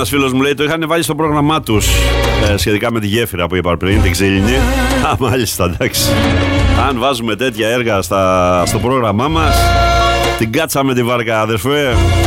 Ένας φίλος μου λέει το είχαν βάλει στο πρόγραμμά τους σχετικά με τη γέφυρα που είπα πριν, την Ξύλινη. Μάλιστα, εντάξει. Αν βάζουμε τέτοια έργα στο πρόγραμμά μας, την κάτσαμε τη βάρκα, αδερφέ.